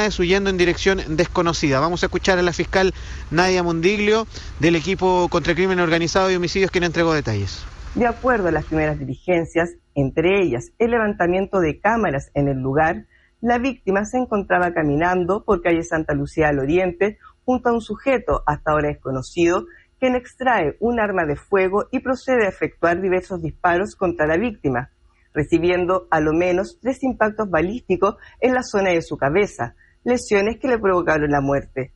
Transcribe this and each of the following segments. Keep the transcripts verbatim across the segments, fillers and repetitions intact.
unidades huyendo en dirección desconocida. Vamos a escuchar a la fiscal Nadia Mondiglio del equipo contra el crimen organizado y homicidios, quien entregó detalles. De acuerdo a las primeras diligencias, entre ellas el levantamiento de cámaras en el lugar, la víctima se encontraba caminando por calle Santa Lucía al Oriente junto a un sujeto hasta ahora desconocido, quien extrae un arma de fuego y procede a efectuar diversos disparos contra la víctima, recibiendo a lo menos tres impactos balísticos en la zona de su cabeza, lesiones que le provocaron la muerte.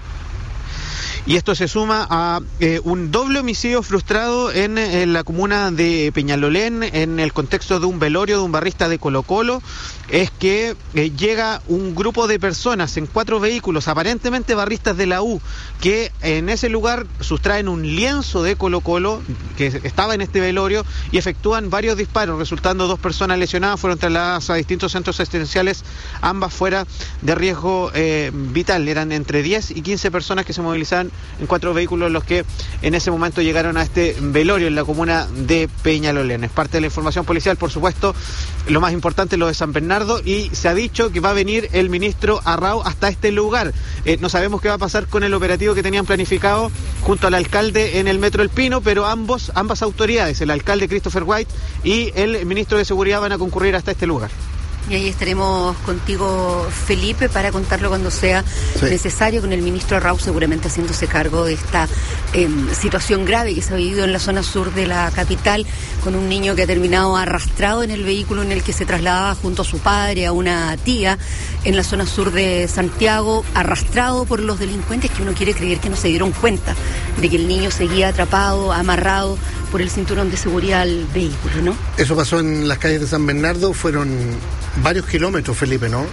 Y esto se suma a eh, un doble homicidio frustrado en, en la comuna de Peñalolén, en el contexto de un velorio de un barrista de Colo Colo. Es que eh, llega un grupo de personas en cuatro vehículos, aparentemente barristas de la U, que en ese lugar sustraen un lienzo de Colo Colo que estaba en este velorio y efectúan varios disparos, resultando dos personas lesionadas. Fueron trasladadas a distintos centros asistenciales, ambas fuera de riesgo eh, vital. Eran entre diez y quince personas que se movilizaban en cuatro vehículos los que en ese momento llegaron a este velorio en la comuna de Peñalolén. Es parte de la información policial, por supuesto. Lo más importante, lo de San Bernardo, y se ha dicho que va a venir el ministro Arrau hasta este lugar. Eh, no sabemos qué va a pasar con el operativo que tenían planificado junto al alcalde en el Metro El Pino, pero ambos, ambas autoridades, el alcalde Christopher White y el ministro de Seguridad, van a concurrir hasta este lugar. Y ahí estaremos contigo, Felipe, para contarlo cuando sea sí. necesario, con el ministro Arrau seguramente haciéndose cargo de esta eh, situación grave que se ha vivido en la zona sur de la capital, con un niño que ha terminado arrastrado en el vehículo en el que se trasladaba junto a su padre, a una tía, en la zona sur de Santiago, arrastrado por los delincuentes, que uno quiere creer que no se dieron cuenta de que el niño seguía atrapado, amarrado por el cinturón de seguridad al vehículo, ¿no? Eso pasó en las calles de San Bernardo, fueron varios kilómetros, Felipe, ¿no?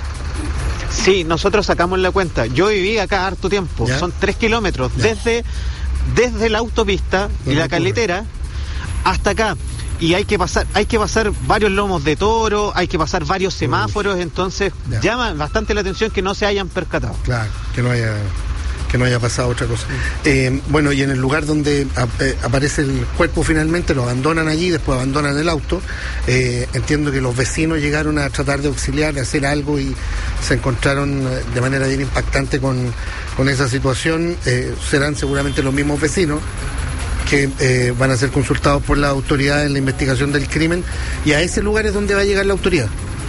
Sí, nosotros sacamos la cuenta. Yo viví acá harto tiempo, ¿ya? Son tres kilómetros, ¿ya? desde desde la autopista no y la carretera hasta acá. Y hay que pasar, hay que pasar varios lomos de toro, hay que pasar varios semáforos, Uf. entonces ya. llama bastante la atención que no se hayan percatado. Claro, que no haya que no haya pasado otra cosa. Eh, bueno, y en el lugar donde ap- eh, aparece el cuerpo finalmente, lo abandonan allí, después abandonan el auto. Eh, entiendo que los vecinos llegaron a tratar de auxiliar, de hacer algo, y se encontraron eh, de manera bien impactante con, con esa situación. Eh, serán seguramente los mismos vecinos que eh, van a ser consultados por la autoridad en la investigación del crimen, y a ese lugar es donde va a llegar la autoridad.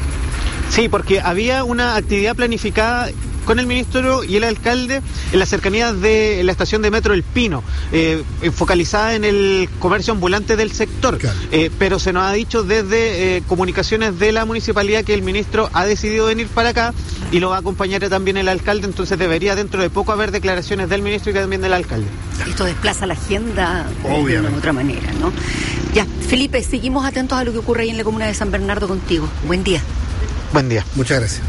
Sí, porque había una actividad planificada con el ministro y el alcalde en las cercanías de la estación de Metro El Pino, eh, focalizada en el comercio ambulante del sector, claro. eh, pero se nos ha dicho desde eh, comunicaciones de la municipalidad que el ministro ha decidido venir para acá y lo va a acompañar también el alcalde, entonces debería dentro de poco haber declaraciones del ministro y también del alcalde. Esto desplaza la agenda Obviamente. de otra manera, ¿no? Ya, Felipe, seguimos atentos a lo que ocurre ahí en la comuna de San Bernardo contigo. Buen día. Buen día. Muchas gracias.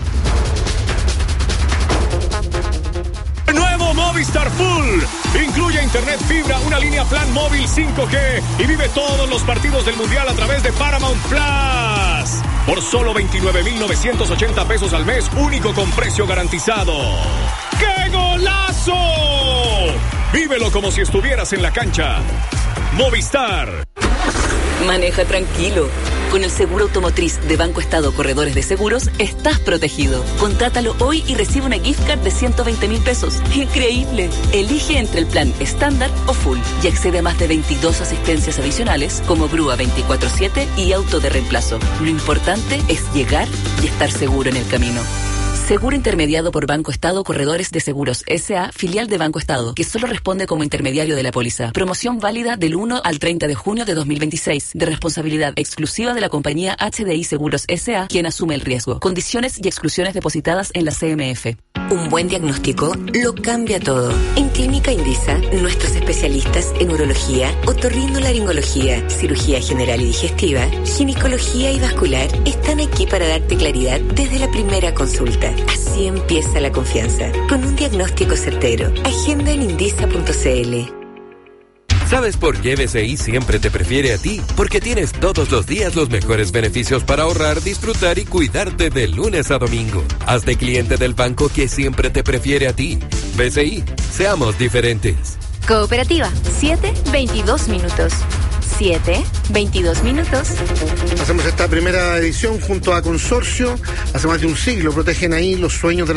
Nuevo Movistar Full. Incluye internet fibra, una línea plan móvil cinco G y vive todos los partidos del Mundial a través de Paramount Plus. Por solo veintinueve mil novecientos ochenta pesos al mes, único con precio garantizado. ¡Qué golazo! Vívelo como si estuvieras en la cancha. Movistar. Maneja tranquilo. Con el seguro automotriz de Banco Estado Corredores de Seguros, estás protegido. Contrátalo hoy y recibe una gift card de ciento veinte mil pesos. ¡Increíble! Elige entre el plan estándar o full y accede a más de veintidós asistencias adicionales como grúa veinticuatro siete y auto de reemplazo. Lo importante es llegar y estar seguro en el camino. Seguro intermediado por Banco Estado Corredores de Seguros S A, filial de Banco Estado, que solo responde como intermediario de la póliza. Promoción válida del uno al treinta de junio de dos mil veintiséis, de responsabilidad exclusiva de la compañía H D I Seguros S A, quien asume el riesgo. Condiciones y exclusiones depositadas en la C M F. Un buen diagnóstico lo cambia todo. En Clínica Indisa, nuestros especialistas en urología, otorrinolaringología, cirugía general y digestiva, ginecología y vascular están aquí para darte claridad desde la primera consulta. Así empieza la confianza, con un diagnóstico certero. Agenda en indisa punto c l. ¿Sabes por qué B C I siempre te prefiere a ti? Porque tienes todos los días los mejores beneficios para ahorrar, disfrutar y cuidarte de lunes a domingo. Hazte cliente del banco que siempre te prefiere a ti. B C I, seamos diferentes. Cooperativa, siete veintidós minutos. siete veintidós minutos. Hacemos esta primera edición junto a Consorcio. Hace más de un siglo protegen ahí los sueños de las personas.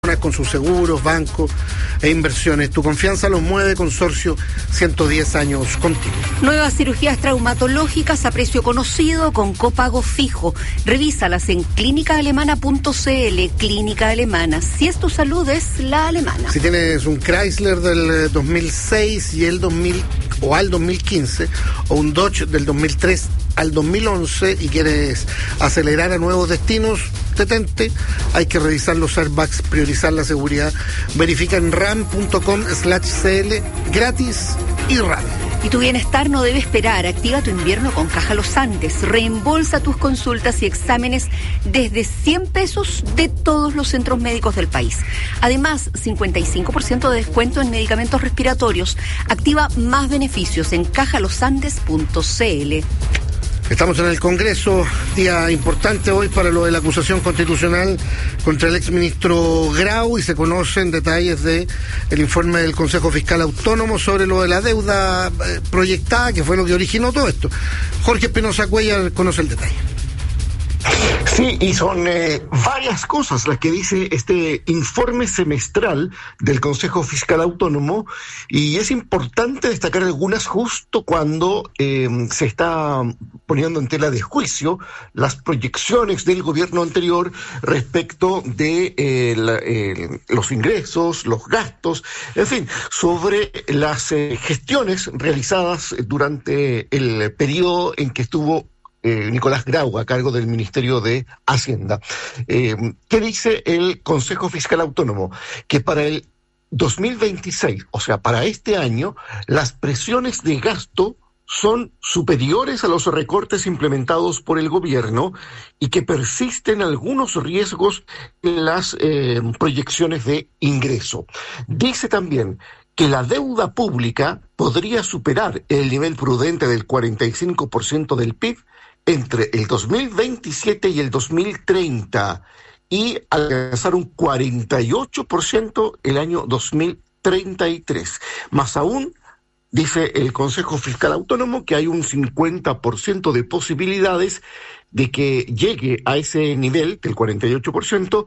personas con sus seguros, bancos e inversiones. Tu confianza los mueve. Consorcio, ciento diez años contigo. Nuevas cirugías traumatológicas a precio conocido con copago fijo. Revísalas en clínica alemana punto c l. Clínica Alemana. Si es tu salud, es la alemana. Si tienes un Chrysler del dos mil seis y el dos mil o al dos mil quince, o un Dodge del dos mil tres al dos mil once y quieres acelerar a nuevos destinos, detente. Hay que revisar los airbags, priorizar la seguridad. Verifica en ram punto com slash c l, gratis y rápido. Y tu bienestar no debe esperar. Activa tu invierno con Caja Los Andes. Reembolsa tus consultas y exámenes desde cien pesos de todos los centros médicos del país. Además, cincuenta y cinco por ciento de descuento en medicamentos respiratorios. Activa más beneficios en caja los andes punto c l. Estamos en el Congreso, día importante hoy para lo de la acusación constitucional contra el exministro Grau, y se conocen detalles de el informe del Consejo Fiscal Autónomo sobre lo de la deuda eh, proyectada, que fue lo que originó todo esto. Jorge Espinosa Cuellar conoce el detalle. Sí, y son eh, varias cosas las que dice este informe semestral del Consejo Fiscal Autónomo, y es importante destacar algunas justo cuando eh, se está poniendo en tela de juicio las proyecciones del gobierno anterior respecto de eh, la, eh, los ingresos, los gastos, en fin, sobre las eh, gestiones realizadas durante el periodo en que estuvo Eh, Nicolás Grau a cargo del Ministerio de Hacienda. Eh, ¿Qué dice el Consejo Fiscal Autónomo? Que para el dos mil veintiséis, o sea, para este año, las presiones de gasto son superiores a los recortes implementados por el gobierno y que persisten algunos riesgos en las eh, proyecciones de ingreso. Dice también que la deuda pública podría superar el nivel prudente del cuarenta y cinco por ciento del P I B entre el dos mil veintisiete y el dos mil treinta y alcanzar un cuarenta y ocho por ciento el año dos mil treinta y tres. Más aún, dice el Consejo Fiscal Autónomo que hay un cincuenta por ciento de posibilidades de que llegue a ese nivel del cuarenta y ocho por ciento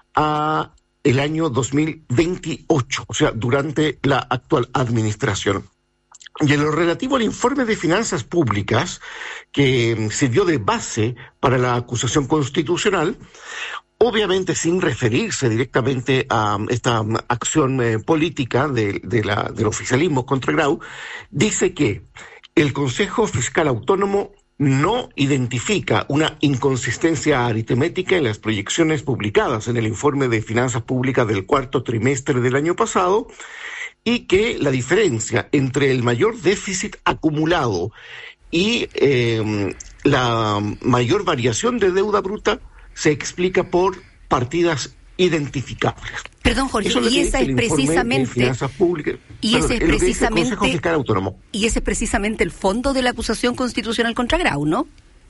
a el año dos mil veintiocho, o sea, durante la actual administración. Y en lo relativo al informe de finanzas públicas, que sirvió de base para la acusación constitucional, obviamente sin referirse directamente a esta acción eh, política de, de la, del oficialismo contra Grau, dice que el Consejo Fiscal Autónomo no identifica una inconsistencia aritmética en las proyecciones publicadas en el informe de finanzas públicas del cuarto trimestre del año pasado, y que la diferencia entre el mayor déficit acumulado y eh, la mayor variación de deuda bruta se explica por partidas identificables. Perdón, Jorge, Eso es y esa es precisamente públicas, y perdón, ese es es precisamente el Consejo Fiscal Autónomo. Y ese es precisamente el fondo de la acusación constitucional contra Grau, ¿no?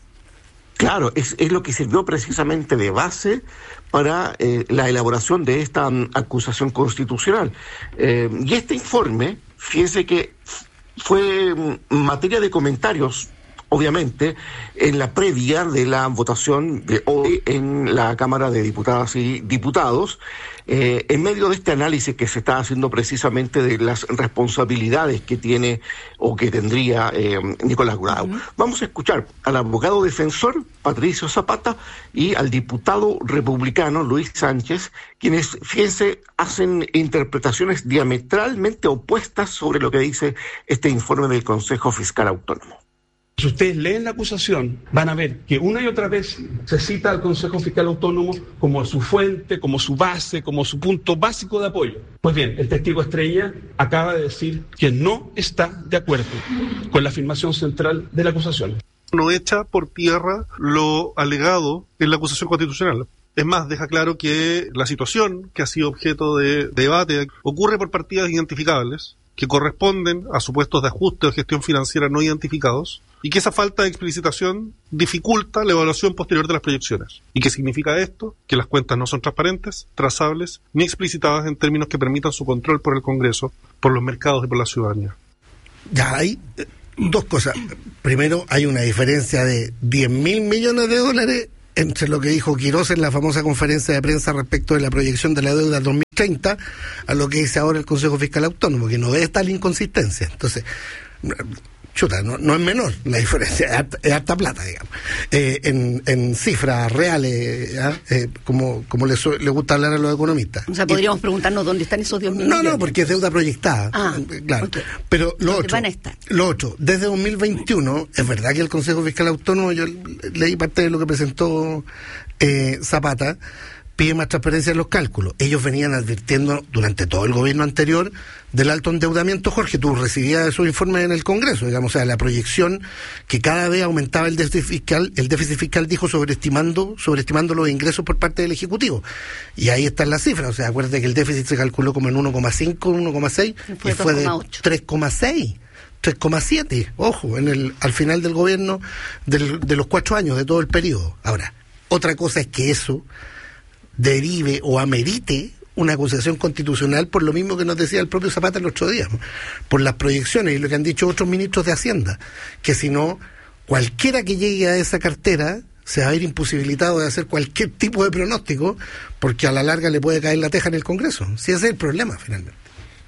Claro, es, es lo que sirvió precisamente de base para eh, la elaboración de esta um, acusación constitucional. Eh, y este informe, fíjense que fue um, materia de comentarios, obviamente, en la previa de la votación de hoy en la Cámara de Diputadas y Diputados, eh, en medio de este análisis que se está haciendo precisamente de las responsabilidades que tiene o que tendría eh, Nicolás Grau. Uh-huh. Vamos a escuchar al abogado defensor Patricio Zapata y al diputado republicano Luis Sánchez, quienes, fíjense, hacen interpretaciones diametralmente opuestas sobre lo que dice este informe del Consejo Fiscal Autónomo. Si ustedes leen la acusación, van a ver que una y otra vez se cita al Consejo Fiscal Autónomo como su fuente, como su base, como su punto básico de apoyo. Pues bien, el testigo estrella acaba de decir que no está de acuerdo con la afirmación central de la acusación. No echa por tierra lo alegado en la acusación constitucional. Es más, deja claro que la situación que ha sido objeto de debate ocurre por partidas identificables, que corresponden a supuestos de ajuste o gestión financiera no identificados, y que esa falta de explicitación dificulta la evaluación posterior de las proyecciones. ¿Y qué significa esto? Que las cuentas no son transparentes, trazables, ni explicitadas en términos que permitan su control por el Congreso, por los mercados y por la ciudadanía. Ya hay eh, dos cosas. Primero, hay una diferencia de diez mil millones de dólares entre lo que dijo Quirós en la famosa conferencia de prensa respecto de la proyección de la deuda dos mil treinta a lo que dice ahora el Consejo Fiscal Autónomo, que no ve tal inconsistencia. Entonces, chuta, no, no es menor la diferencia, es harta, es harta plata, digamos. Eh, en, en cifras reales, ¿eh? Eh, como, como les, le gusta hablar a los economistas. O sea, podríamos y, preguntarnos dónde están esos diez mil millones. No, no, porque es deuda proyectada. Ah, claro. Okay. Pero lo otro, van a estar? lo otro, desde dos mil veintiuno, es verdad que el Consejo Fiscal Autónomo, yo leí parte de lo que presentó eh, Zapata, pide más transparencia en los cálculos. Ellos venían advirtiendo durante todo el gobierno anterior del alto endeudamiento. Jorge, tú recibías esos informes en el Congreso, digamos, o sea, la proyección que cada vez aumentaba el déficit fiscal, el déficit fiscal dijo sobreestimando, sobreestimando los ingresos por parte del Ejecutivo. Y ahí están las cifras, o sea, acuérdate que el déficit se calculó como en uno coma cinco, uno coma seis, y fue de tres coma seis. tres coma siete, ojo, en el al final del gobierno del, de los cuatro años, de todo el periodo. Ahora, otra cosa es que eso derive o amerite una acusación constitucional por lo mismo que nos decía el propio Zapata el otro día, por las proyecciones y lo que han dicho otros ministros de Hacienda, que si no, cualquiera que llegue a esa cartera se va a ver imposibilitado de hacer cualquier tipo de pronóstico, porque a la larga le puede caer la teja en el Congreso. Si ese es el problema, finalmente.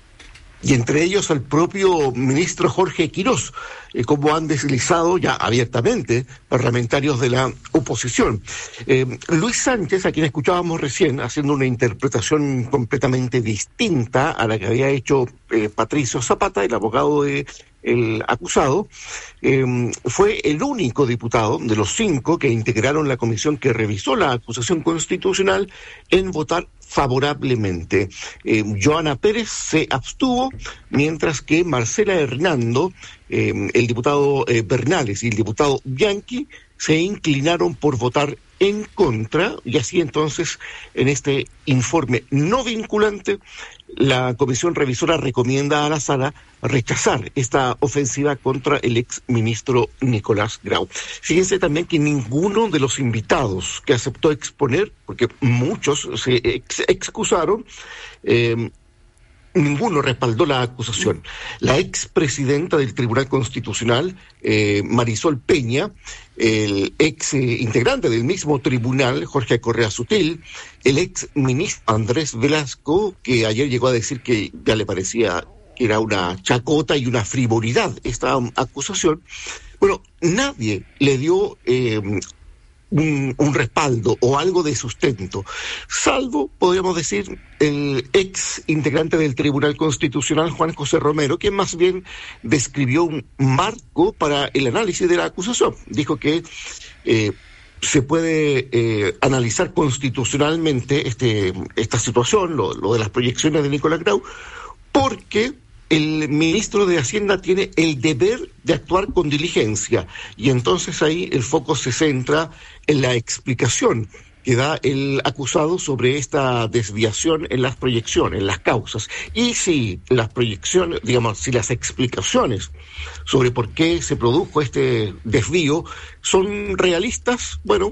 Y entre ellos al propio ministro Jorge Quirós, eh, como han deslizado ya abiertamente parlamentarios de la oposición. Eh, Luis Sánchez, a quien escuchábamos recién, haciendo una interpretación completamente distinta a la que había hecho eh, Patricio Zapata, el abogado de el acusado, eh, fue el único diputado de los cinco que integraron la comisión que revisó la acusación constitucional en votar favorablemente. Eh, Joana Pérez se abstuvo, mientras que Marcela Hernando, eh, el diputado eh, Bernales y el diputado Bianchi se inclinaron por votar en contra, y así entonces, en este informe no vinculante, la comisión revisora recomienda a la sala rechazar esta ofensiva contra el ex ministro Nicolás Grau. Fíjense también que ninguno de los invitados que aceptó exponer, porque muchos se ex excusaron, eh, ninguno respaldó la acusación. La expresidenta del Tribunal Constitucional, eh, Marisol Peña, el ex eh, integrante del mismo tribunal, Jorge Correa Sutil, el ex ministro Andrés Velasco, que ayer llegó a decir que ya le parecía que era una chacota y una frivolidad esta um, acusación. Bueno, nadie le dio eh, un, un respaldo o algo de sustento, salvo, podríamos decir, el ex integrante del Tribunal Constitucional, Juan José Romero, que más bien describió un marco para el análisis de la acusación. Dijo que eh, se puede eh, analizar constitucionalmente este, esta situación, lo, lo de las proyecciones de Nicolás Grau, porque el ministro de Hacienda tiene el deber de actuar con diligencia, y entonces ahí el foco se centra en la explicación que da el acusado sobre esta desviación en las proyecciones, en las causas. Y si las proyecciones, digamos, si las explicaciones sobre por qué se produjo este desvío son realistas, bueno,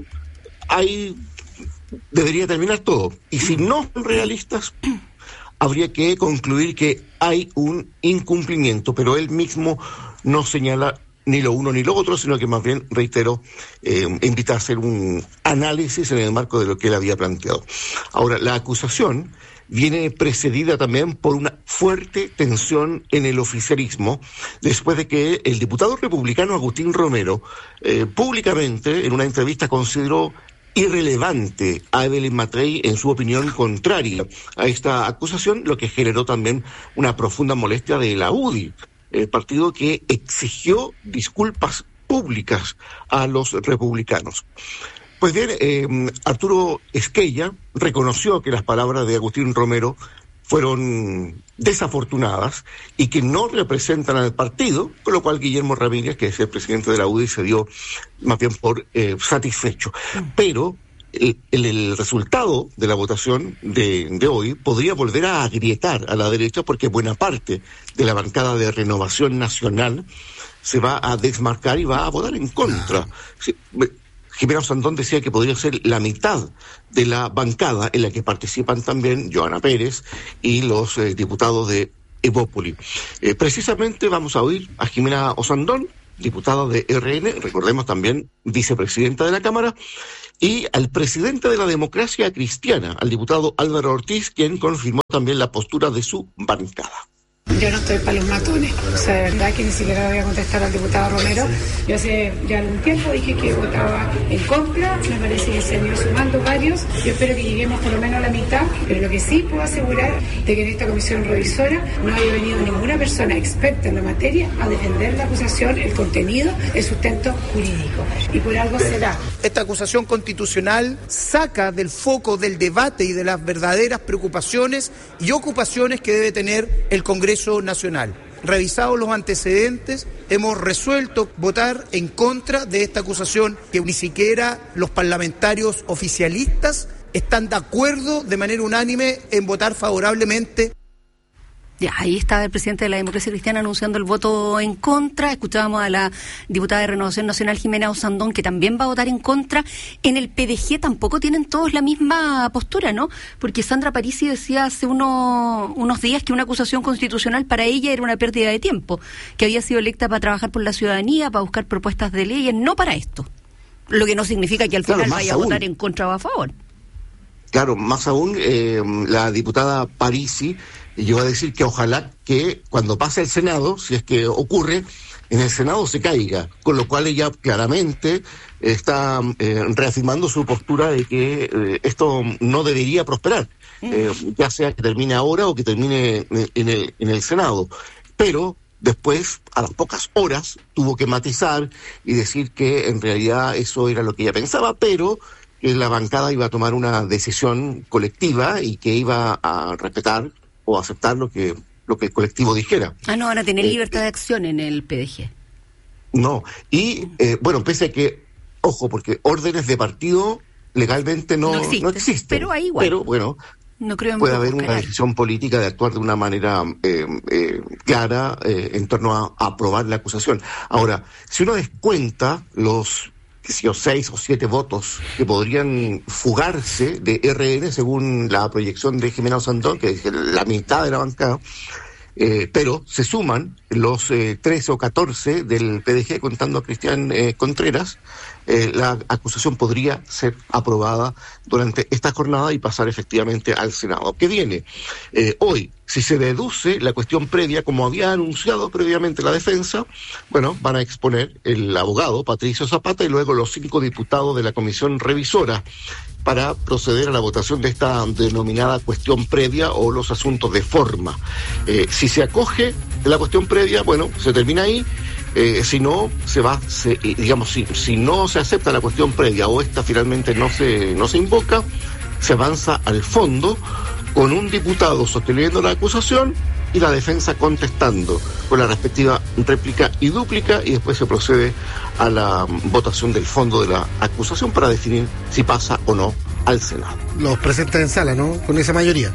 ahí debería terminar todo. Y si no son realistas, habría que concluir que hay un incumplimiento, pero él mismo no señala ni lo uno ni lo otro, sino que más bien, reitero, eh, invita a hacer un análisis en el marco de lo que él había planteado. Ahora, la acusación viene precedida también por una fuerte tensión en el oficialismo, después de que el diputado republicano Agustín Romero eh, públicamente en una entrevista consideró irrelevante a Evelyn Matei en su opinión contraria a esta acusación, lo que generó también una profunda molestia de la U D I, el partido que exigió disculpas públicas a los republicanos. Pues bien, eh, Arturo Esquella reconoció que las palabras de Agustín Romero fueron desafortunadas y que no representan al partido, con lo cual Guillermo Ramírez, que es el presidente de la U D I, se dio más bien por eh, satisfecho. Pero el, el, el resultado de la votación de, de hoy podría volver a agrietar a la derecha, porque buena parte de la bancada de Renovación Nacional se va a desmarcar y va a votar en contra. Sí, Jimena Sandón decía que podría ser la mitad de la bancada en la que participan también Joana Pérez y los eh, diputados de Evópoli. Eh, precisamente vamos a oír a Jimena Osandón, diputada de R N, recordemos también vicepresidenta de la Cámara, y al presidente de la Democracia Cristiana, al diputado Álvaro Ortiz, quien confirmó también la postura de su bancada. Yo no estoy para los matones, o sea, de verdad que ni siquiera voy a contestar al diputado Romero. Yo hace ya algún tiempo dije que votaba en contra, me parece que se han ido sumando varios, yo espero que lleguemos por lo menos a la mitad, pero lo que sí puedo asegurar de que en esta comisión revisora no haya venido ninguna persona experta en la materia a defender la acusación, el contenido, el sustento jurídico, y por algo será. Esta acusación constitucional saca del foco del debate y de las verdaderas preocupaciones y ocupaciones que debe tener el Congreso Nacional. Revisados los antecedentes, hemos resuelto votar en contra de esta acusación que ni siquiera los parlamentarios oficialistas están de acuerdo de manera unánime en votar favorablemente. Ya, ahí estaba el presidente de la Democracia Cristiana anunciando el voto en contra. Escuchábamos a la diputada de Renovación Nacional, Jimena Osandón, que también va a votar en contra. En el P D G tampoco tienen todos la misma postura, ¿no? Porque Sandra Parisi decía hace uno, unos días que una acusación constitucional para ella era una pérdida de tiempo, que había sido electa para trabajar por la ciudadanía, para buscar propuestas de leyes, no para esto. Lo que no significa que al final claro, vaya aún. a votar en contra o a favor. Claro, más aún, eh, la diputada Parisi llegó a decir que ojalá que cuando pase el Senado, si es que ocurre, en el Senado se caiga, con lo cual ella claramente está eh, reafirmando su postura de que eh, esto no debería prosperar, eh, ya sea que termine ahora o que termine en el, en el Senado. Pero después, a las pocas horas, tuvo que matizar y decir que en realidad eso era lo que ella pensaba, pero que la bancada iba a tomar una decisión colectiva y que iba a respetar o aceptar lo que lo que el colectivo dijera. Ah, no, van a tener eh, libertad de acción en el P D G. No, y eh, bueno, pese a que, ojo, porque órdenes de partido legalmente no, no, existe, no existen. Pero ahí igual. Pero bueno, no creo en puede haber una decisión política de actuar de una manera eh, eh, clara eh, en torno a, a aprobar la acusación. Ahora, si uno descuenta los que si o seis o siete votos que podrían fugarse de R N según la proyección de Jimena Osandón, que es la mitad de la bancada, eh, pero se suman los eh, trece o catorce del P D G contando a Cristian eh, Contreras, eh, la acusación podría ser aprobada durante esta jornada y pasar efectivamente al Senado. ¿Qué viene? Eh, hoy, si se deduce la cuestión previa, como había anunciado previamente la defensa, bueno, van a exponer el abogado Patricio Zapata y luego los cinco diputados de la comisión revisora para proceder a la votación de esta denominada cuestión previa o los asuntos de forma. Eh, si se acoge la cuestión previa, bueno, se termina ahí. Eh, si no, se va, se, digamos, si, si no se acepta la cuestión previa o esta finalmente no se, no se invoca, se avanza al fondo con un diputado sosteniendo la acusación y la defensa contestando con la respectiva réplica y dúplica, y después se procede a la votación del fondo de la acusación para definir si pasa o no al Senado. Los presentes en sala, ¿no? Con esa mayoría.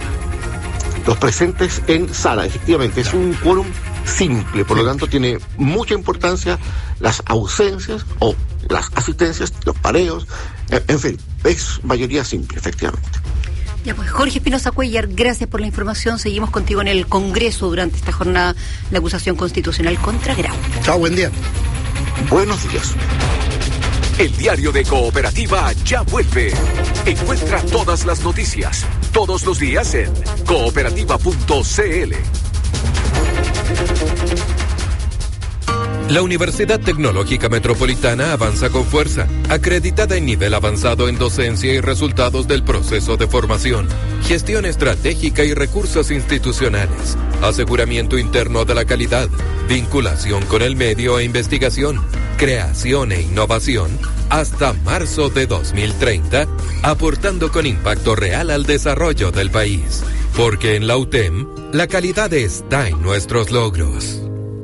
Los presentes en sala, efectivamente, es un quórum simple, por lo tanto tiene mucha importancia las ausencias o las asistencias, los pareos, en fin, es mayoría simple, efectivamente. Ya pues, Jorge Espinosa Cuellar, gracias por la información. Seguimos contigo en el Congreso durante esta jornada, la acusación constitucional contra Grau. Chao, buen día. Buenos días. El diario de Cooperativa ya vuelve. Encuentra todas las noticias, todos los días en cooperativa punto c l. La Universidad Tecnológica Metropolitana avanza con fuerza, acreditada en nivel avanzado en docencia y resultados del proceso de formación, gestión estratégica y recursos institucionales, aseguramiento interno de la calidad, vinculación con el medio e investigación, creación e innovación, hasta marzo de dos mil treinta, aportando con impacto real al desarrollo del país. Porque en la U T E M, la calidad está en nuestros logros.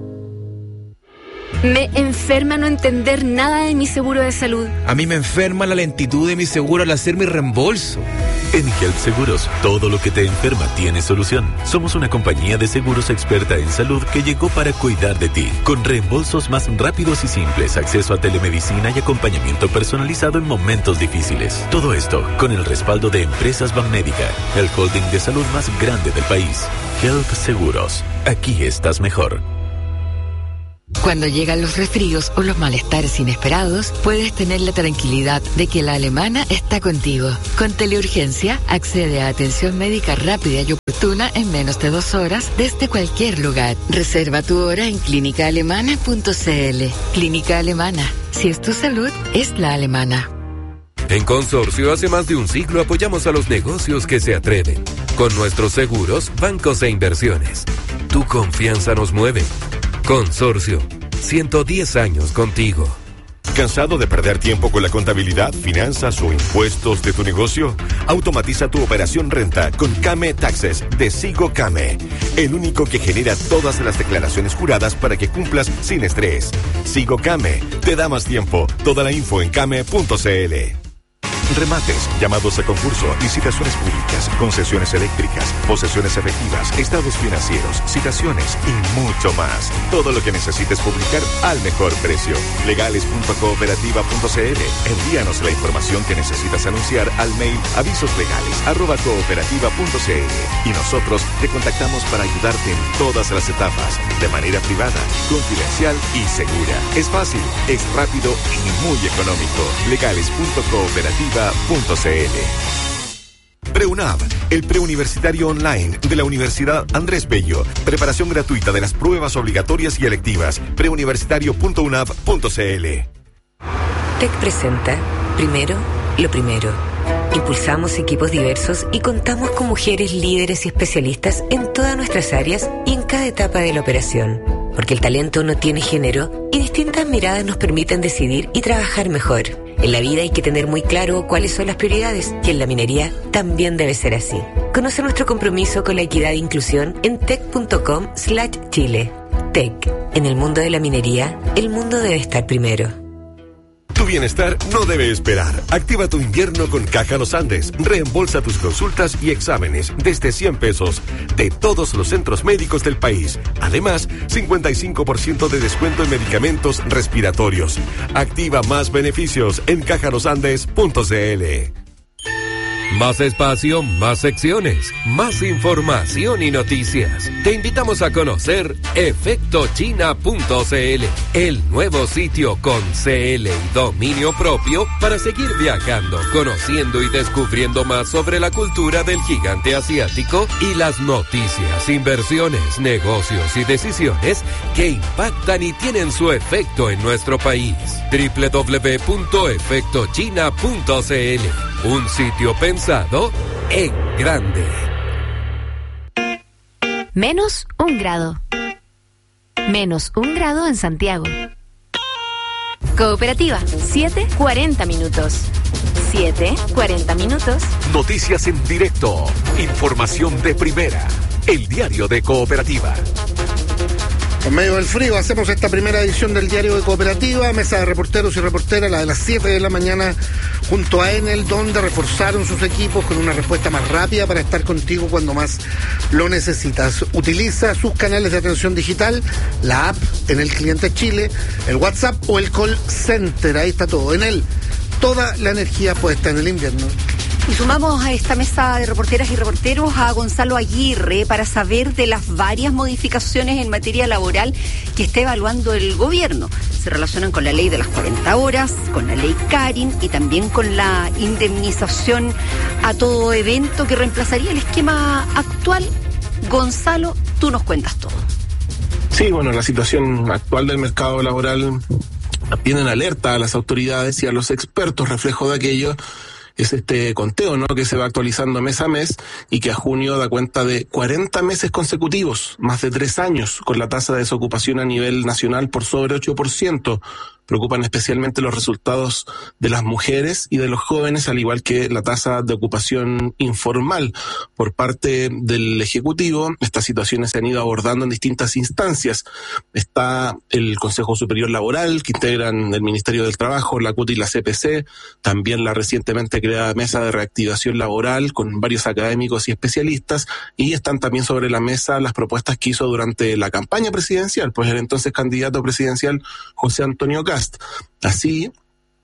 Me enferma no entender nada de mi seguro de salud. A mí me enferma la lentitud de mi seguro al hacer mi reembolso. En Health Seguros, todo lo que te enferma tiene solución. Somos una compañía de seguros experta en salud que llegó para cuidar de ti, con reembolsos más rápidos y simples, acceso a telemedicina y acompañamiento personalizado en momentos difíciles. Todo esto con el respaldo de Empresas Banmédica, el holding de salud más grande del país. Health Seguros, aquí estás mejor. Cuando llegan los resfríos o los malestares inesperados, puedes tener la tranquilidad de que la Alemana está contigo. Con Teleurgencia, accede a atención médica rápida y oportuna en menos de dos horas desde cualquier lugar. Reserva tu hora en clínica alemana punto c l. Clínica Alemana. Si es tu salud, es la alemana. En Consorcio, hace más de un siglo apoyamos a los negocios que se atreven. Con nuestros seguros, bancos e inversiones. Tu confianza nos mueve. Consorcio, ciento diez años contigo. ¿Cansado de perder tiempo con la contabilidad, finanzas o impuestos de tu negocio? Automatiza tu operación renta con Came Taxes de Sigo Came, el único que genera todas las declaraciones juradas para que cumplas sin estrés. Sigo Came te da más tiempo. Toda la info en came punto c l. Remates, llamados a concurso, licitaciones públicas, concesiones eléctricas, posesiones efectivas, estados financieros, citaciones y mucho más. Todo lo que necesites publicar al mejor precio. legales punto cooperativa punto c l. Envíanos la información que necesitas anunciar al mail avisoslegales arroba cooperativa punto c l y nosotros te contactamos para ayudarte en todas las etapas, de manera privada, confidencial y segura. Es fácil, es rápido y muy económico. legales punto cooperativa punto c l. PreUNAV, el preuniversitario online de la Universidad Andrés Bello. Preparación gratuita de las pruebas obligatorias y electivas. preuniversitario punto u n a v punto c l. T E C presenta Primero, lo primero. Impulsamos equipos diversos y contamos con mujeres líderes y especialistas en todas nuestras áreas y en cada etapa de la operación. Porque el talento no tiene género y distintas miradas nos permiten decidir y trabajar mejor. En la vida hay que tener muy claro cuáles son las prioridades y en la minería también debe ser así. Conoce nuestro compromiso con la equidad e inclusión en tec punto com slash chile. T E C. En el mundo de la minería, el mundo debe estar primero. Tu bienestar no debe esperar. Activa tu invierno con Caja Los Andes. Reembolsa tus consultas y exámenes desde cien pesos de todos los centros médicos del país. Además, cincuenta y cinco por ciento de descuento en medicamentos respiratorios. Activa más beneficios en caja los andes punto c l. Más espacio, más secciones, más información y noticias. Te invitamos a conocer efecto china punto c l, el nuevo sitio con C L y dominio propio para seguir viajando, conociendo y descubriendo más sobre la cultura del gigante asiático y las noticias, inversiones, negocios y decisiones que impactan y tienen su efecto en nuestro país. doble u doble u doble u punto efecto china punto c l, un sitio pensado en grande. Menos un grado. Menos un grado en Santiago. Cooperativa, siete cuarenta minutos. siete cuarenta minutos. Noticias en directo. Información de primera. El diario de Cooperativa. En medio del frío hacemos esta primera edición del Diario de Cooperativa, mesa de reporteros y reporteras, la de las siete de la mañana, junto a Enel, donde reforzaron sus equipos con una respuesta más rápida para estar contigo cuando más lo necesitas. Utiliza sus canales de atención digital, la app en el cliente Chile, el WhatsApp o el call center, ahí está todo. Enel, toda la energía puesta en el invierno. Y sumamos a esta mesa de reporteras y reporteros a Gonzalo Aguirre para saber de las varias modificaciones en materia laboral que está evaluando el gobierno. Se relacionan con la ley de las cuarenta horas, con la ley Karin y también con la indemnización a todo evento que reemplazaría el esquema actual. Gonzalo, tú nos cuentas todo. Sí, bueno, la situación actual del mercado laboral viene en alerta a las autoridades y a los expertos, reflejo de aquello es este conteo, ¿no?, que se va actualizando mes a mes y que a junio da cuenta de cuarenta meses consecutivos, más de tres años, con la tasa de desocupación a nivel nacional por sobre ocho por ciento. Preocupan especialmente los resultados de las mujeres y de los jóvenes, al igual que la tasa de ocupación informal. Por parte del Ejecutivo, estas situaciones se han ido abordando en distintas instancias. Está el Consejo Superior Laboral, que integran el Ministerio del Trabajo, la C U T y la C P C, también la recientemente creada Mesa de Reactivación Laboral, con varios académicos y especialistas, y están también sobre la mesa las propuestas que hizo durante la campaña presidencial, pues el entonces candidato presidencial José Antonio Cast. Así,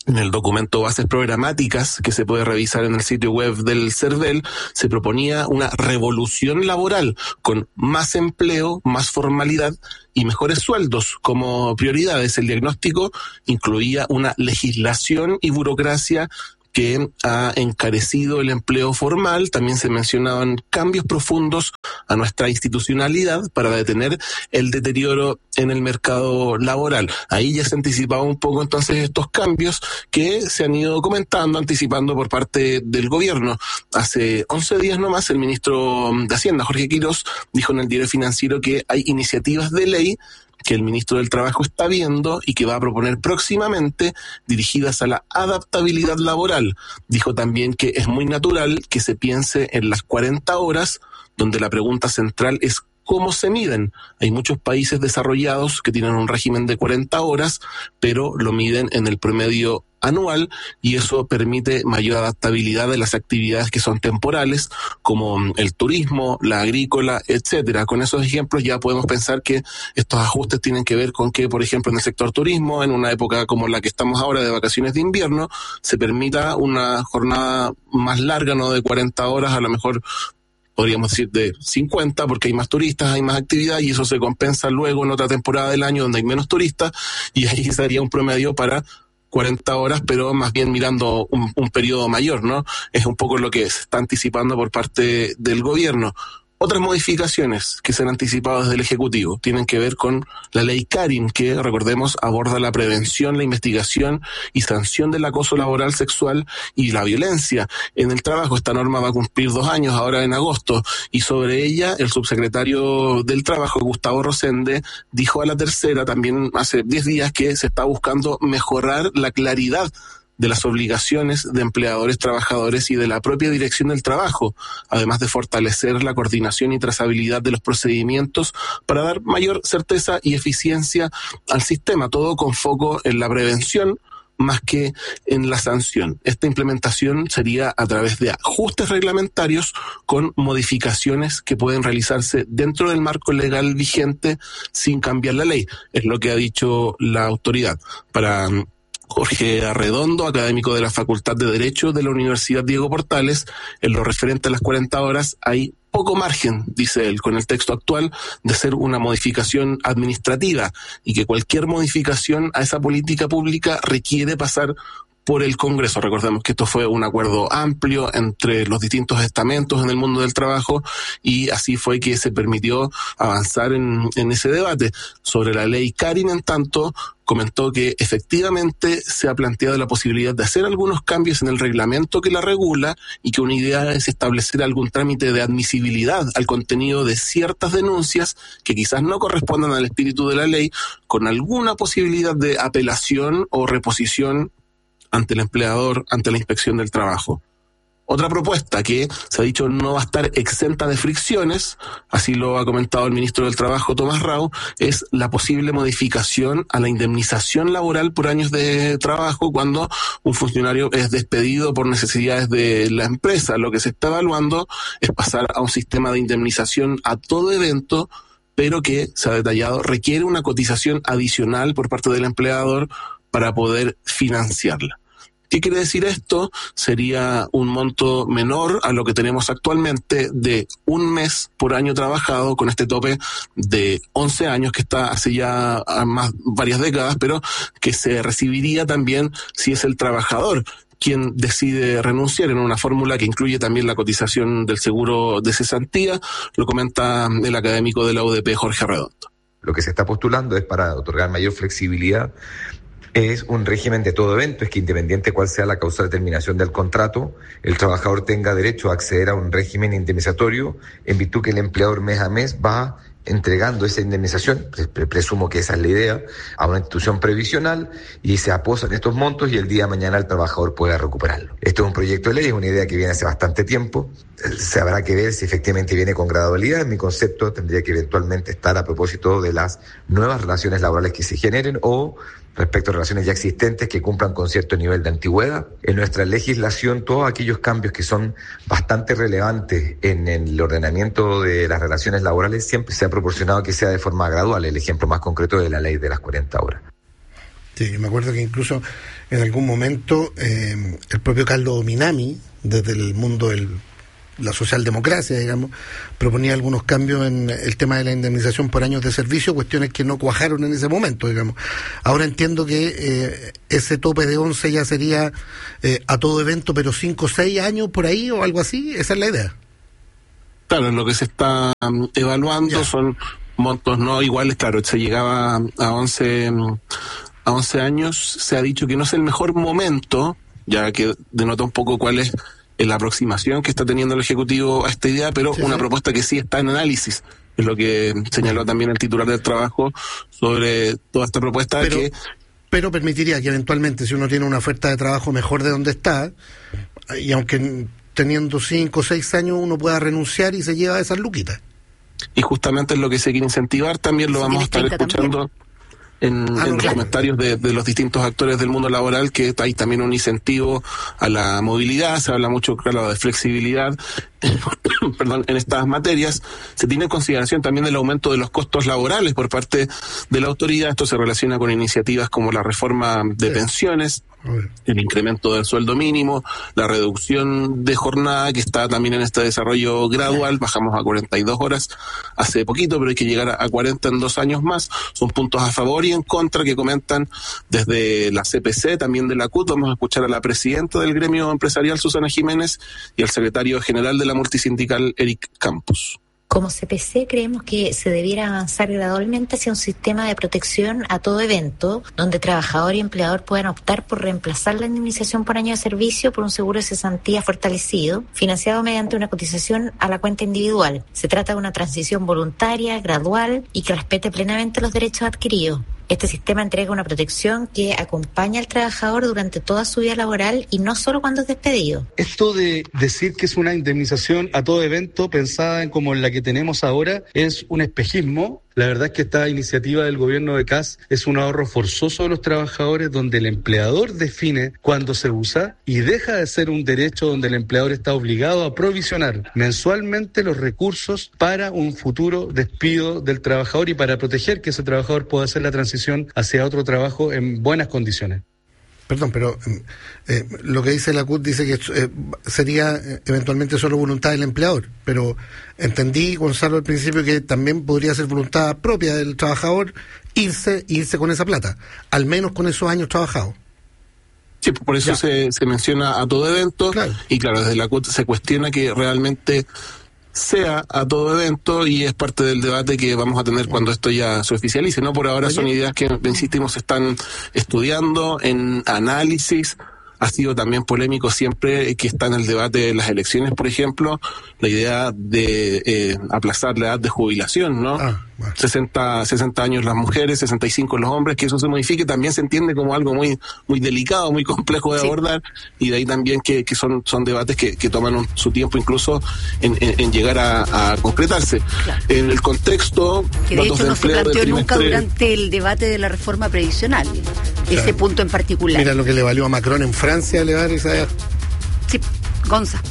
En el documento Bases Programáticas, que se puede revisar en el sitio web del CERVEL, se proponía una revolución laboral con más empleo, más formalidad y mejores sueldos como prioridades. El diagnóstico incluía una legislación y burocracia que ha encarecido el empleo formal. También se mencionaban cambios profundos a nuestra institucionalidad para detener el deterioro en el mercado laboral. Ahí ya se anticipaba un poco entonces estos cambios que se han ido comentando, anticipando por parte del gobierno. Hace once días nomás el ministro de Hacienda, Jorge Quirós, dijo en el Diario Financiero que hay iniciativas de ley que el ministro del Trabajo está viendo y que va a proponer próximamente dirigidas a la adaptabilidad laboral. Dijo también que es muy natural que se piense en las cuarenta horas, donde la pregunta central es cómo se miden. Hay muchos países desarrollados que tienen un régimen de cuarenta horas, pero lo miden en el promedio anual y eso permite mayor adaptabilidad de las actividades que son temporales, como el turismo, la agrícola, etcétera. Con esos ejemplos ya podemos pensar que estos ajustes tienen que ver con que, por ejemplo, en el sector turismo, en una época como la que estamos ahora de vacaciones de invierno, se permita una jornada más larga, no de cuarenta horas, a lo mejor podríamos decir de cincuenta, porque hay más turistas, hay más actividad y eso se compensa luego en otra temporada del año donde hay menos turistas y ahí sería un promedio para cuarenta horas, pero más bien mirando un, un periodo mayor, ¿no? Es un poco lo que se está anticipando por parte del gobierno. Otras modificaciones que se han anticipado desde el Ejecutivo tienen que ver con la ley Karin, que, recordemos, aborda la prevención, la investigación y sanción del acoso laboral, sexual y la violencia en el trabajo. Esta norma va a cumplir dos años ahora en agosto y sobre ella el subsecretario del Trabajo, Gustavo Rosende, dijo a La Tercera también hace diez días que se está buscando mejorar la claridad de las obligaciones de empleadores, trabajadores y de la propia dirección del trabajo, además de fortalecer la coordinación y trazabilidad de los procedimientos para dar mayor certeza y eficiencia al sistema, todo con foco en la prevención más que en la sanción. Esta implementación sería a través de ajustes reglamentarios con modificaciones que pueden realizarse dentro del marco legal vigente sin cambiar la ley, es lo que ha dicho la autoridad. Para Jorge Arredondo, académico de la Facultad de Derecho de la Universidad Diego Portales, en lo referente a las cuarenta horas hay poco margen, dice él, con el texto actual, de ser una modificación administrativa y que cualquier modificación a esa política pública requiere pasar por el Congreso. Recordemos que esto fue un acuerdo amplio entre los distintos estamentos en el mundo del trabajo y así fue que se permitió avanzar en, en ese debate. Sobre la ley Karin, en tanto, comentó que efectivamente se ha planteado la posibilidad de hacer algunos cambios en el reglamento que la regula y que una idea es establecer algún trámite de admisibilidad al contenido de ciertas denuncias que quizás no correspondan al espíritu de la ley, con alguna posibilidad de apelación o reposición ante el empleador, ante la inspección del trabajo. Otra propuesta que se ha dicho no va a estar exenta de fricciones, así lo ha comentado el ministro del Trabajo, Tomás Rau, es la posible modificación a la indemnización laboral por años de trabajo cuando un funcionario es despedido por necesidades de la empresa. Lo que se está evaluando es pasar a un sistema de indemnización a todo evento, pero que, se ha detallado, requiere una cotización adicional por parte del empleador para poder financiarla. ¿Qué quiere decir esto? Sería un monto menor a lo que tenemos actualmente de un mes por año trabajado, con este tope de once años que está hace ya más varias décadas, pero que se recibiría también si es el trabajador quien decide renunciar, en una fórmula que incluye también la cotización del seguro de cesantía. Lo comenta el académico de la U D P, Jorge Arredondo. Lo que se está postulando es para otorgar mayor flexibilidad. Es un régimen de todo evento, es que independiente cuál sea la causa de terminación del contrato, el trabajador tenga derecho a acceder a un régimen indemnizatorio en virtud que el empleador mes a mes va entregando esa indemnización, presumo que esa es la idea, a una institución previsional y se aposan estos montos y el día de mañana el trabajador pueda recuperarlo. Esto es un proyecto de ley, es una idea que viene hace bastante tiempo, se habrá que ver si efectivamente viene con gradualidad. En mi concepto tendría que eventualmente estar a propósito de las nuevas relaciones laborales que se generen o respecto a relaciones ya existentes que cumplan con cierto nivel de antigüedad. En nuestra legislación, todos aquellos cambios que son bastante relevantes en el ordenamiento de las relaciones laborales siempre se ha proporcionado que sea de forma gradual. El ejemplo más concreto de la ley de las cuarenta horas. Sí, me acuerdo que incluso en algún momento eh, el propio Carlos Minami, desde el mundo del la socialdemocracia, digamos, proponía algunos cambios en el tema de la indemnización por años de servicio, cuestiones que no cuajaron en ese momento, digamos. Ahora entiendo que eh, ese tope de once ya sería eh, a todo evento, pero cinco o seis años por ahí o algo así, esa es la idea. Claro, lo que se está um, evaluando ya. Son montos no iguales, claro, se llegaba a once, a once años, se ha dicho que no es el mejor momento, ya que denota un poco cuál es la aproximación que está teniendo el Ejecutivo a esta idea, pero sí, una sí. propuesta que sí está en análisis, es lo que señaló también el titular del trabajo sobre toda esta propuesta. Pero, que pero permitiría que eventualmente, si uno tiene una oferta de trabajo mejor de donde está, y aunque teniendo cinco o seis años uno pueda renunciar y se lleva esas luquitas. Y justamente es lo que se quiere incentivar, también lo si vamos a estar escuchando también. En, ah, en claro. comentarios de, de los distintos actores del mundo laboral, que hay también un incentivo a la movilidad, se habla mucho, claro, de flexibilidad, perdón, en estas materias. Se tiene en consideración también el aumento de los costos laborales por parte de la autoridad. Esto se relaciona con iniciativas como la reforma de sí. pensiones, el incremento del sueldo mínimo, la reducción de jornada que está también en este desarrollo gradual, bajamos a cuarenta y dos horas hace poquito, pero hay que llegar a cuarenta en dos años más. Son puntos a favor y en contra que comentan desde la C P C, también de la C U T. Vamos a escuchar a la presidenta del gremio empresarial, Susana Jiménez, y al secretario general de la multisindical, Eric Campos. Como C P C creemos que se debiera avanzar gradualmente hacia un sistema de protección a todo evento, donde trabajador y empleador puedan optar por reemplazar la indemnización por año de servicio por un seguro de cesantía fortalecido, financiado mediante una cotización a la cuenta individual. Se trata de una transición voluntaria, gradual y que respete plenamente los derechos adquiridos. Este sistema entrega una protección que acompaña al trabajador durante toda su vida laboral y no solo cuando es despedido. Esto de decir que es una indemnización a todo evento pensada en como la que tenemos ahora es un espejismo. La verdad es que esta iniciativa del gobierno de Kast es un ahorro forzoso de los trabajadores, donde el empleador define cuándo se usa y deja de ser un derecho donde el empleador está obligado a provisionar mensualmente los recursos para un futuro despido del trabajador y para proteger que ese trabajador pueda hacer la transición hacia otro trabajo en buenas condiciones. Perdón, pero eh, lo que dice la C U T dice que eh, sería eh, eventualmente solo voluntad del empleador, pero entendí, Gonzalo, al principio que también podría ser voluntad propia del trabajador irse irse con esa plata, al menos con esos años trabajados. Sí, por eso se, se menciona a todo evento, claro. Y claro, desde la C U T se cuestiona que realmente sea a todo evento y es parte del debate que vamos a tener cuando esto ya se oficialice, ¿no? Por ahora Oye. son ideas que, insistimos, se están estudiando en análisis. Ha sido también polémico siempre que está en el debate de las elecciones, por ejemplo, la idea de eh, aplazar la edad de jubilación, ¿no? Ah, bueno. sesenta, sesenta años las mujeres, sesenta y cinco los hombres, que eso se modifique, también se entiende como algo muy muy delicado, muy complejo de sí. abordar, y de ahí también que, que son son debates que, que toman un, su tiempo incluso en, en, en llegar a, a concretarse. Claro. En el contexto... Que de hecho no se planteó nunca durante el debate de la reforma previsional, claro. ese punto en particular. Mira lo que le valió a Macron en Francia elevar esa edad. Sí, Gonza.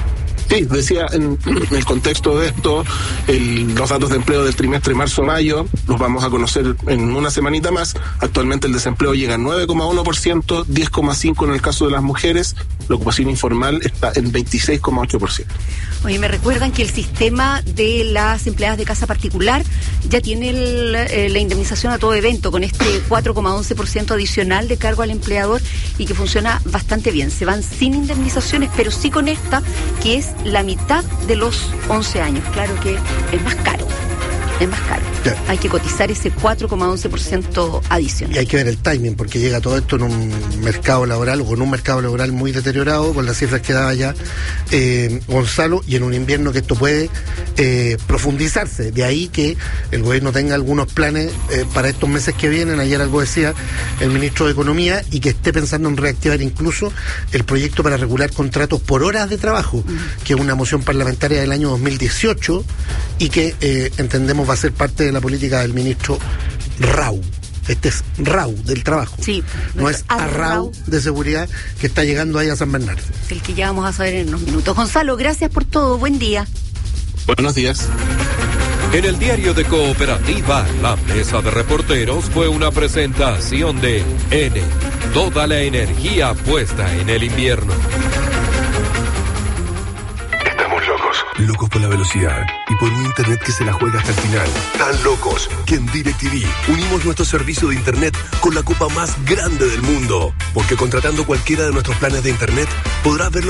Sí, decía, en, en el contexto de esto, el, los datos de empleo del trimestre marzo-mayo los vamos a conocer en una semanita más. Actualmente el desempleo llega a nueve coma uno por ciento, diez coma cinco por ciento en el caso de las mujeres, la ocupación informal está en veintiséis coma ocho por ciento. Oye, me recuerdan que el sistema de las empleadas de casa particular ya tiene el, eh, la indemnización a todo evento con este cuatro coma once por ciento adicional de cargo al empleador y que funciona bastante bien. Se van sin indemnizaciones, pero sí con esta, que es la mitad de los once años. Claro que es más caro. Es más caro. Ya. Hay que cotizar ese cuatro coma once por ciento adicional. Y hay que ver el timing, porque llega todo esto en un mercado laboral o con un mercado laboral muy deteriorado, con las cifras que daba ya eh, Gonzalo, y en un invierno que esto puede eh, profundizarse. De ahí que el gobierno tenga algunos planes eh, para estos meses que vienen. Ayer algo decía el ministro de Economía, y que esté pensando en reactivar incluso el proyecto para regular contratos por horas de trabajo, uh-huh. que es una moción parlamentaria del año dos mil dieciocho y que eh, entendemos va a ser parte de la política del ministro Rau. Este es Rau del trabajo. Sí. No es Arrau de seguridad que está llegando ahí a San Bernardo. El que ya vamos a saber en unos minutos. Gonzalo, gracias por todo. Buen día. Buenos días. En el diario de Cooperativa, la mesa de reporteros fue una presentación de N toda la energía puesta en el invierno. Estamos locos. Locos por la velocidad y por un internet que se la juega hasta el final. Tan locos que en DirecTV unimos nuestro servicio de internet con la copa más grande del mundo. Porque contratando cualquiera de nuestros planes de internet podrás verlo